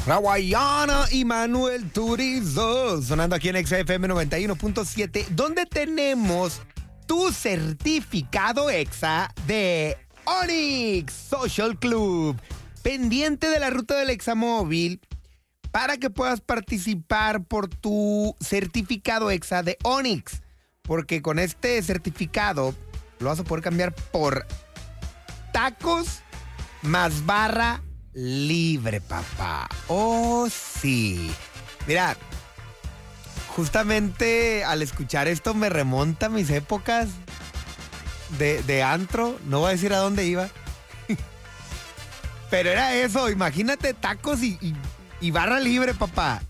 Rawayana y Manuel Turizo, sonando aquí en XFM 91.7, donde tenemos tu certificado EXA de Onyx Social Club, pendiente de la ruta del Examóvil, para que puedas participar por tu certificado EXA de Onyx, porque con este certificado lo vas a poder cambiar por tacos más barra libre, papá. Oh, sí. Mira, justamente al escuchar esto me remonta a mis épocas de antro. No voy a decir a dónde iba. Pero era eso, imagínate tacos y barra libre, papá.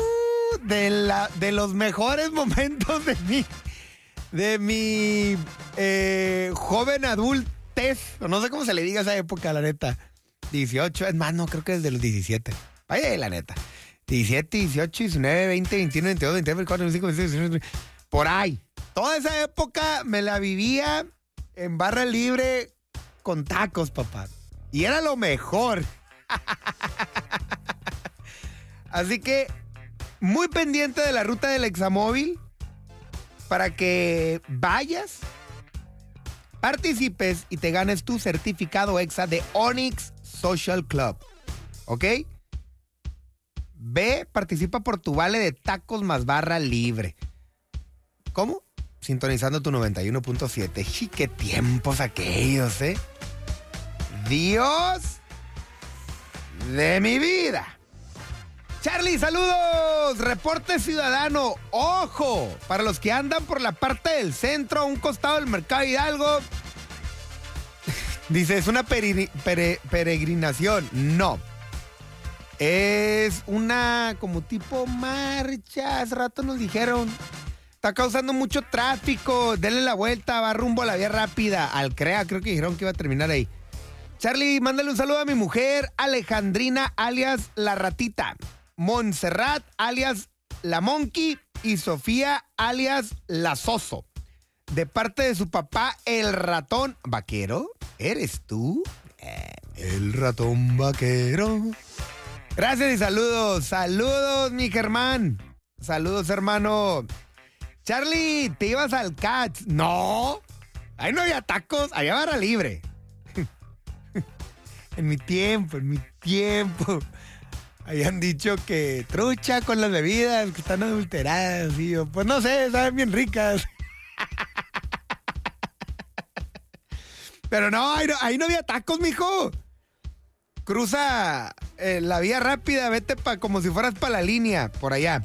De los mejores momentos de mi joven adultez. No sé cómo se le diga a esa época, la neta. 18, es más, no, creo que desde los 17. Vaya, la neta. 17, 18, 19, 20, 21, 22, 23, 24, 25, 26, 27, por ahí. Toda esa época me la vivía en barra libre con tacos, papá. Y era lo mejor. Así que, muy pendiente de la ruta del Examóvil para que vayas, participes y te ganes tu certificado EXA de Onyx Social Club. ¿Ok? Ve, participa por tu vale de tacos más barra libre. ¿Cómo? Sintonizando tu 91.7. ¡Y qué tiempos aquellos, eh! ¡Dios de mi vida! Charlie, saludos. Reporte ciudadano. Ojo, para los que andan por la parte del centro, a un costado del Mercado Hidalgo. Dice, es una peregrinación. No. Es una como tipo marcha. Hace rato nos dijeron. Está causando mucho tráfico. Denle la vuelta, va rumbo a la vía rápida. Al CREA, creo que dijeron que iba a terminar ahí. Charlie, mándale un saludo a mi mujer, Alejandrina, alias La Ratita. Montserrat, alias La Monkey. Y Sofía, alias La Soso. De parte de su papá, el ratón vaquero. ¿Eres tú? El ratón vaquero. Gracias y saludos. Saludos, mi Germán. Saludos, hermano. Charlie, ¿te ibas al Cats? No. Ahí no había tacos, había barra libre. En mi tiempo. Habían dicho que trucha con las bebidas que están adulteradas. Y yo, pues no sé, saben bien ricas. Pero no, ahí no había tacos, mijo. Cruza la vía rápida, vete como si fueras para la línea. Por allá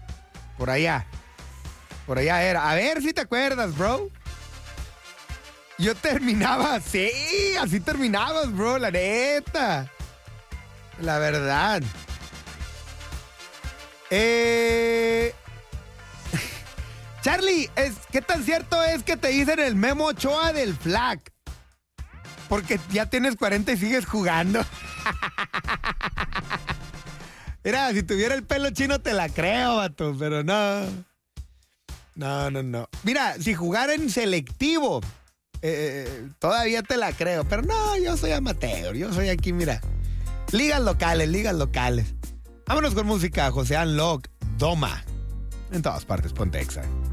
era. A ver si te acuerdas, bro. Yo terminaba, sí, así terminabas, bro, la neta. La verdad. Charlie, ¿qué tan cierto es que te dicen el Memo Ochoa del Flag? Porque ya tienes 40 y sigues jugando. Mira, si tuviera el pelo chino te la creo, vato, pero no. No. Mira, si jugara en selectivo, todavía te la creo. Pero no, yo soy amateur, yo soy aquí, mira. Ligas locales. Vámonos con música, José Unlock, Doma. En todas partes, ponte Exa.